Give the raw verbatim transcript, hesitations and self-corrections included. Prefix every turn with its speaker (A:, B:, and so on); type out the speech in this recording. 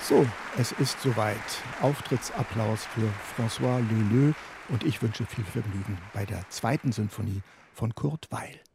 A: So, es ist soweit. Auftrittsapplaus für François Leleux und ich wünsche viel Vergnügen bei der zweiten Sinfonie von Kurt Weill.